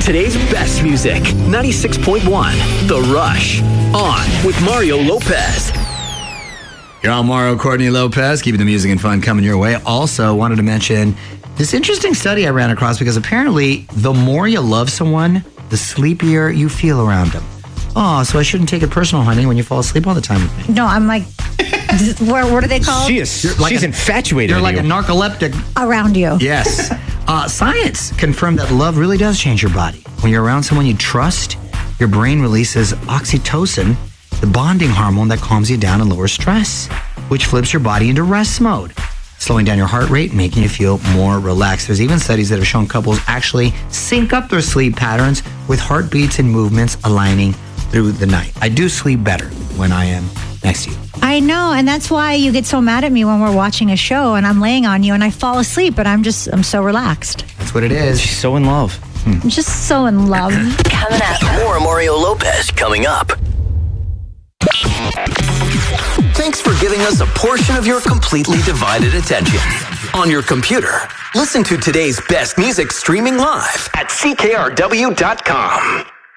Today's best music, 96.1, The Rush, on with Mario Lopez. You're on Mario Courtney Lopez, keeping the music and fun coming your way. Also, wanted to mention this interesting study I ran across because apparently the more you love someone, the sleepier you feel around them. Oh, so I shouldn't take it personal, honey, when you fall asleep all the time with me. No, I'm like, what are they called? She's infatuated. You're like you. a narcoleptic. Around you. Yes. Science confirmed that love really does change your body. When you're around someone you trust, your brain releases oxytocin, the bonding hormone that calms you down and lowers stress, which flips your body into rest mode, slowing down your heart rate, making you feel more relaxed. There's even studies that have shown couples actually sync up their sleep patterns with heartbeats and movements aligning through the night. I do sleep better when I am next to you. I know, and that's why you get so mad at me when we're watching a show and I'm laying on you and I fall asleep, but I'm so relaxed. That's what it is. She's so in love. I'm just so in love. Coming up. More Mario Lopez coming up. Thanks for giving us a portion of your completely divided attention. On your computer, listen to today's best music streaming live at CKRW.com.